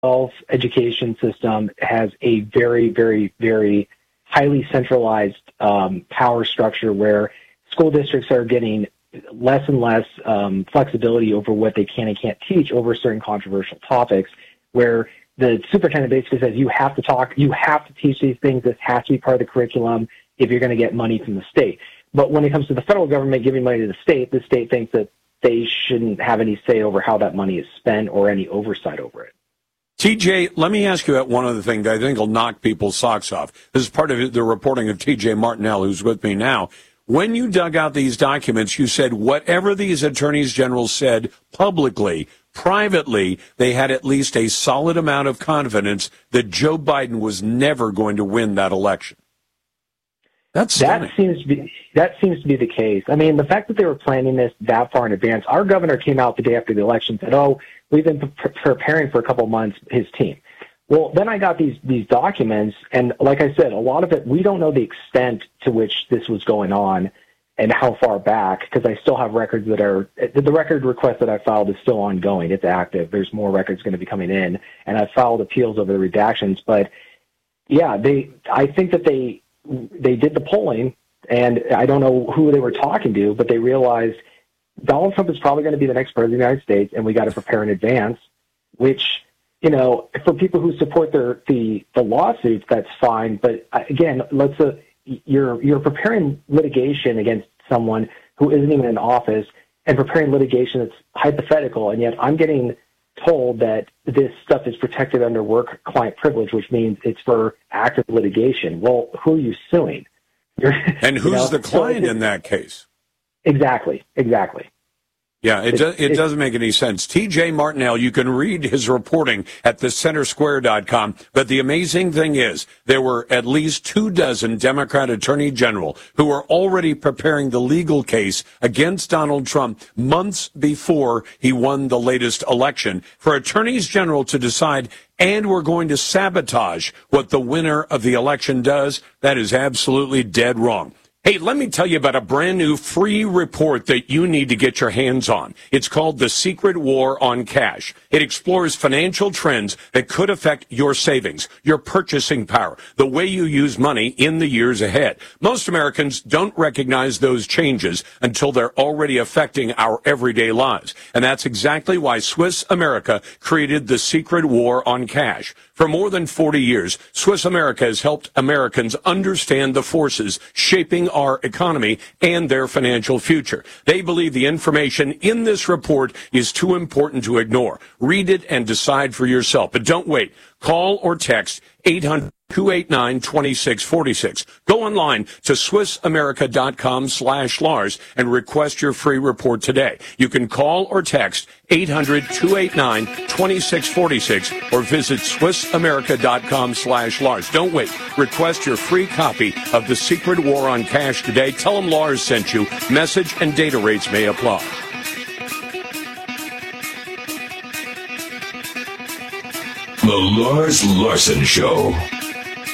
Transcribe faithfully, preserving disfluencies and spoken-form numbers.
twelve education system has a very, very, very highly centralized um, power structure where school districts are getting less and less um, flexibility over what they can and can't teach over certain controversial topics, where the superintendent basically says you have to talk, you have to teach these things, this has to be part of the curriculum if you're going to get money from the state. But when it comes to the federal government giving money to the state, the state thinks that they shouldn't have any say over how that money is spent or any oversight over it. T J, let me ask you about one other thing that I think will knock people's socks off. This is part of the reporting of T J Martinell, who's with me now. When you dug out these documents, you said whatever these attorneys general said publicly, privately, they had at least a solid amount of confidence that Joe Biden was never going to win that election. That's stunning. That seems to be that seems to be the case. I mean, the fact that they were planning this that far in advance. Our governor came out the day after the election and said, "Oh, we've been pre- preparing for a couple of months." His team. Well, then I got these these documents, and like I said, a lot of it we don't know the extent to which this was going on and how far back, because I still have records that are the record request that I filed is still ongoing. It's active. There's more records going to be coming in, and I filed appeals over the redactions. But yeah, they I think that they. They did the polling, and I don't know who they were talking to, but they realized Donald Trump is probably going to be the next president of the United States, and we got to prepare in advance, which, you know, for people who support their, the, the lawsuits, that's fine. But again, let's, uh, you're, you're preparing litigation against someone who isn't even in office and preparing litigation that's hypothetical. And yet I'm getting told that this stuff is protected under work-client privilege, which means it's for active litigation. Well, who are you suing? You're, and who's you know? the client so in that case? Exactly, exactly. Yeah, it, do, it doesn't make any sense. T J Martinell, you can read his reporting at the center square dot com, but the amazing thing is there were at least two dozen Democrat attorney general who were already preparing the legal case against Donald Trump months before he won the latest election for attorneys general to decide, and we're going to sabotage what the winner of the election does. That is absolutely dead wrong. Hey, let me tell you about a brand new free report that you need to get your hands on. It's called The Secret War on Cash. It explores financial trends that could affect your savings, your purchasing power, the way you use money in the years ahead. Most Americans don't recognize those changes until they're already affecting our everyday lives. And that's exactly why Swiss America created The Secret War on Cash. For more than forty years, Swiss America has helped Americans understand the forces shaping our economy and their financial future. They believe the information in this report is too important to ignore. Read it and decide for yourself. But don't wait. Call or text eight hundred, two eight nine, two six four six. Go online to swiss america dot com slash Lars and request your free report today. You can call or text eight hundred, two eight nine, two six four six or visit swiss america dot com slash Lars. Don't wait. Request your free copy of The Secret War on Cash today. Tell them Lars sent you. Message and data rates may apply. The Lars Larson Show.